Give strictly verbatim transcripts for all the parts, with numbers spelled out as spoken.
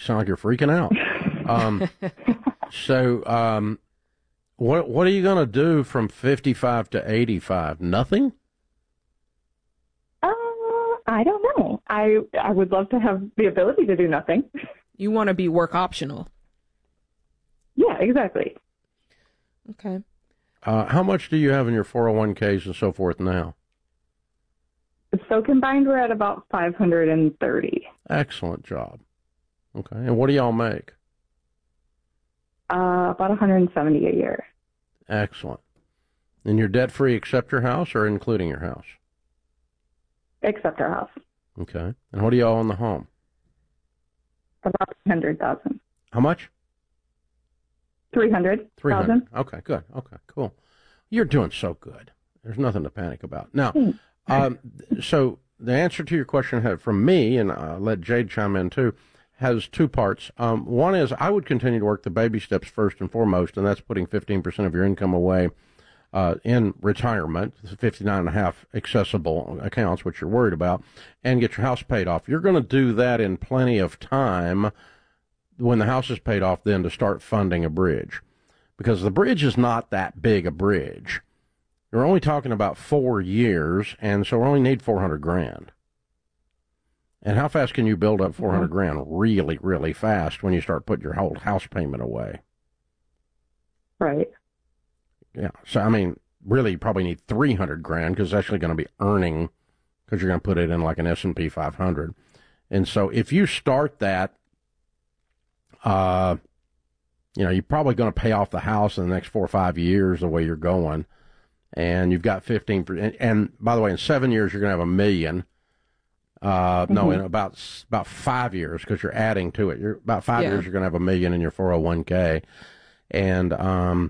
sound like you're freaking out. Um, so, um, what what are you going to do from fifty-five to eighty-five? Nothing? Uh, I don't know. I I would love to have the ability to do nothing. You want to be work optional. Yeah, exactly. Okay. Uh, how much do you have in your four oh one k's and so forth now? So combined, we're at about five hundred thirty. Excellent job. Okay. And what do y'all make? Uh, about one hundred seventy a year. Excellent. And you're debt-free except your house or including your house? Except our house. Okay. And what do y'all own the home? About three hundred thousand. How much? Three hundred thousand. Okay, good. Okay, cool. You're doing so good. There's nothing to panic about. Now, um, so the answer to your question had, from me, and I'll let Jade chime in too, has two parts. Um, one is I would continue to work the baby steps first and foremost, and that's putting fifteen percent of your income away uh, in retirement, fifty-nine and a half accessible accounts, which you're worried about, and get your house paid off. You're going to do that in plenty of time when the house is paid off, then to start funding a bridge, because the bridge is not that big a bridge. You're only talking about four years, and so we only need four hundred grand. And how fast can you build up four hundred grand? Really, really fast when you start putting your whole house payment away. Right. Yeah. So, I mean, really, you probably need three hundred grand because it's actually going to be earning, because you're going to put it in like an S and P five hundred. And so if you start that, uh, you know, you're probably going to pay off the house in the next four or five years the way you're going. And you've got fifteen percent. And, and by the way, in seven years, you're going to have a million. Uh, mm-hmm. No, in about about five years, because you're adding to it. You're about five yeah. years, you're going to have a million in your four oh one k. And um,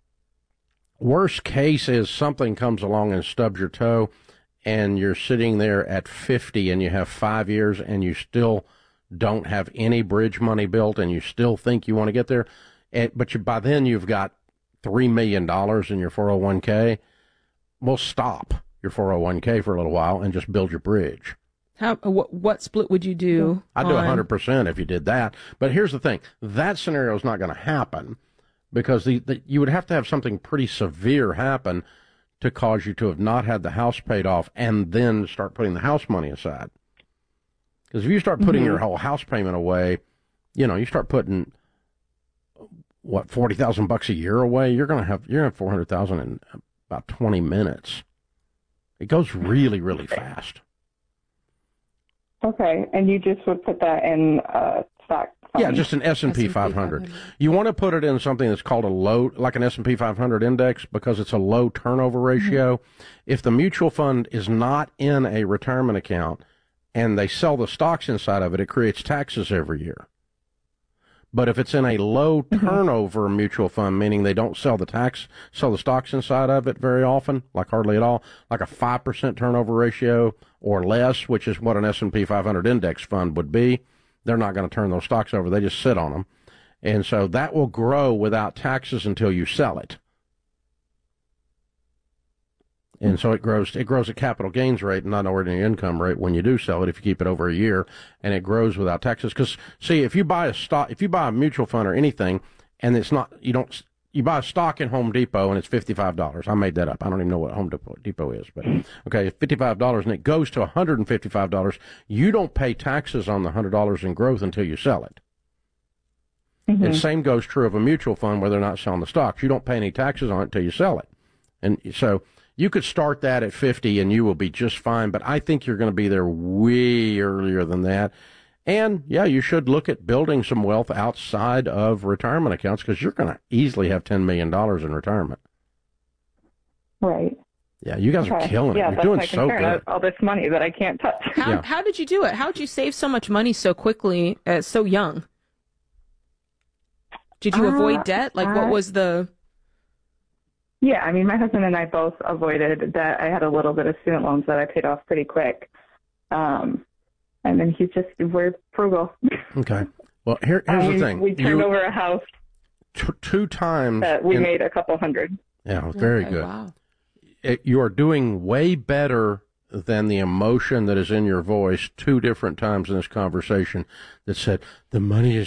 worst case is something comes along and stubs your toe, and you're sitting there at fifty, and you have five years, and you still don't have any bridge money built, and you still think you want to get there. And, but you, by then, you've got three million dollars in your four oh one k. Well, stop your four oh one k for a little while and just build your bridge. How what, what split would you do? I'd on... do one hundred percent if you did that. But here's the thing. That scenario is not going to happen, because the, the, you would have to have something pretty severe happen to cause you to have not had the house paid off and then start putting the house money aside. Because if you start putting mm-hmm. your whole house payment away, you know, you start putting, what, forty thousand bucks a year away, you're going to have, you're going to have four hundred thousand in about twenty minutes. It goes really, really fast. Okay, and you just would put that in uh, stock? Fund. Yeah, just an S and P five hundred. You want to put it in something that's called a low, like an S and P five hundred index, because it's a low turnover ratio. Mm-hmm. If the mutual fund is not in a retirement account and they sell the stocks inside of it, it creates taxes every year. But if it's in a low turnover mm-hmm. mutual fund, meaning they don't sell the tax, sell the stocks inside of it very often, like hardly at all, like a five percent turnover ratio or less, which is what an S and P five hundred index fund would be, they're not going to turn those stocks over. They just sit on them. And so that will grow without taxes until you sell it. And so it grows, it grows at capital gains rate and not ordinary income rate when you do sell it, if you keep it over a year, and it grows without taxes. Because, see, if you buy a stock, if you buy a mutual fund or anything, and it's not, you don't, you buy a stock in Home Depot and it's fifty-five dollars. I made that up. I don't even know what Home Depot is, but okay, fifty-five dollars, and it goes to one hundred fifty-five dollars. You don't pay taxes on the one hundred dollars in growth until you sell it. Mm-hmm. And same goes true of a mutual fund where they're not selling the stocks. You don't pay any taxes on it until you sell it. And so you could start that at fifty and you will be just fine, but I think you're going to be there way earlier than that. And, yeah, you should look at building some wealth outside of retirement accounts, because you're going to easily have ten million dollars in retirement. Right. Yeah, you guys okay. are killing it. Yeah, you're doing my so concern. good. All this money that I can't touch. How, yeah. how did you do it? How did you save so much money so quickly, uh, so young? Did you uh, avoid debt? Like, uh, what was the... Yeah, I mean, my husband and I both avoided debt. I had a little bit of student loans that I paid off pretty quick. Um, and then he just, we're frugal. Okay. Well, here, here's I mean, the thing. We turned you, over a house. T- two times. That we in, made a couple hundred. Yeah, very okay, good. Wow. It, you are doing way better than the emotion that is in your voice two different times in this conversation that said, the money is